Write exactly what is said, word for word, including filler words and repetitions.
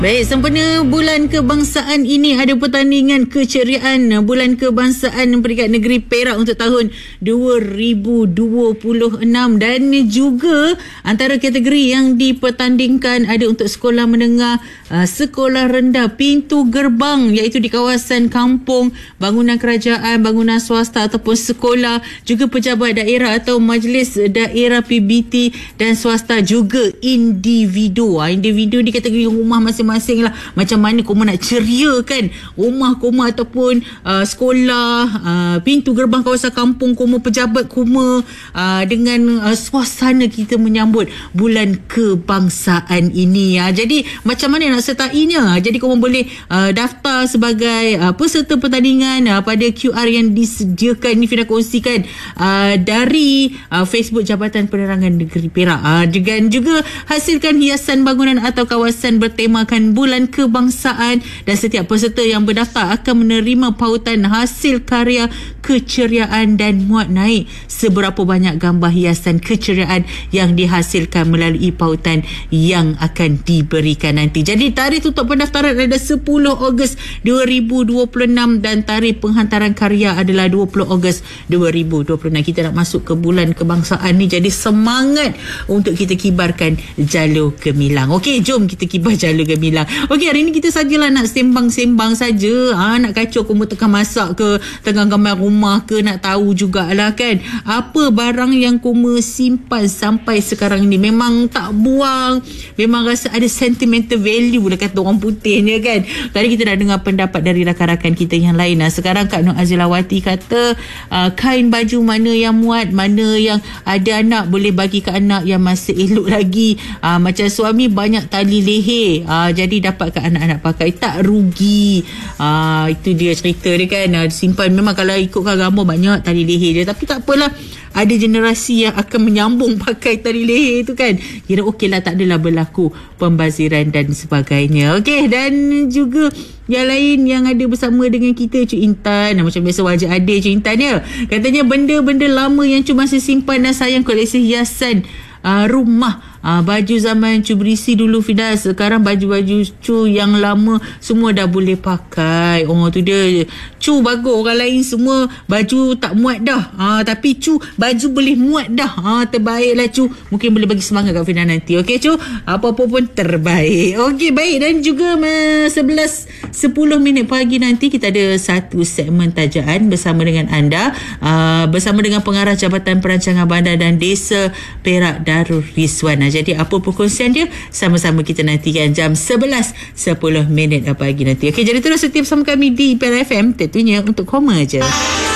Baik, sempena Bulan Kebangsaan ini ada pertandingan keceriaan Bulan Kebangsaan Peringkat Negeri Perak untuk tahun dua ribu dua puluh enam, dan juga antara kategori yang dipertandingkan ada untuk sekolah menengah, sekolah rendah, pintu gerbang iaitu di kawasan kampung, bangunan kerajaan, bangunan swasta ataupun sekolah, juga pejabat daerah atau majlis daerah P B T dan swasta, juga individu. Individu di kategori rumah masing-masing masing lah, macam mana koma nak ceriakan rumah koma ataupun uh, sekolah, uh, pintu gerbang kawasan kampung koma, pejabat koma, uh, dengan uh, suasana kita menyambut Bulan Kebangsaan ini. Uh, jadi macam mana nak sertainya? Jadi koma boleh uh, daftar sebagai uh, peserta pertandingan uh, pada Q R yang disediakan ni, Fina kongsikan uh, dari uh, Facebook Jabatan Penerangan Negeri Perak. Uh, dan juga hasilkan hiasan bangunan atau kawasan bertemakan Bulan Kebangsaan, dan setiap peserta yang berdaftar akan menerima pautan hasil karya keceriaan dan muat naik seberapa banyak gambar hiasan keceriaan yang dihasilkan melalui pautan yang akan diberikan nanti. Jadi tarikh tutup pendaftaran ada sepuluh Ogos dua ribu dua puluh enam dan tarikh penghantaran karya adalah dua puluh Ogos dua ribu dua puluh enam. Kita nak masuk ke Bulan Kebangsaan ni, jadi semangat untuk kita kibarkan jalur gemilang. Okey, jom kita kibar jalur gemilang. Okey, hari ni kita sajalah nak sembang-sembang saja. Ha, nak kacau koma tengah masak ke, tengah gambar rumah ke, nak tahu jugalah kan apa barang yang koma simpan sampai sekarang ni. Memang tak buang, memang rasa ada sentimental value lah kata orang putih ni kan. Tadi kita dah dengar pendapat dari rakan-rakan kita yang lain. Nah, sekarang Kak Nur Azilawati kata uh, kain baju mana yang muat, mana yang ada anak boleh bagi ke anak yang masih elok lagi. Uh, macam suami banyak tali leher, uh, jadi dapat ke anak-anak pakai, tak rugi. uh, Itu dia cerita dia kan. uh, Simpan memang kalau ikutkan gambar banyak tali leher dia, tapi tak apalah, ada generasi yang akan menyambung pakai tali leher tu kan. Kira okey lah, tak adalah berlaku pembaziran dan sebagainya. Okey, dan juga yang lain yang ada bersama dengan kita, Cik Intan. Macam biasa wajah ada Cik Intan ya. Katanya benda-benda lama yang Cu masih simpan dan sayang, koleksi hiasan uh, rumah. Uh, baju zaman Cu berisi dulu Fida, sekarang baju-baju Cu yang lama semua dah boleh pakai. Oh tu dia, Cu bagus, orang lain semua baju tak muat dah, uh, tapi Cu baju boleh muat dah. uh, Terbaiklah Cu, mungkin boleh bagi semangat kat Fida nanti. Okey Cu, apa-apa pun terbaik. Okey, baik. Dan juga sebelas sepuluh minit pagi nanti kita ada satu segmen tajaan bersama dengan anda, uh, bersama dengan Pengarah Jabatan Perancangan Bandar dan Desa Perak, Darul Rizwan. Jadi apa perkongsian dia, sama-sama kita nantikan jam sebelas sepuluh minit pagi nanti. Okey, jadi terus setia bersama kami di Perak F M, tentunya untuk koma je.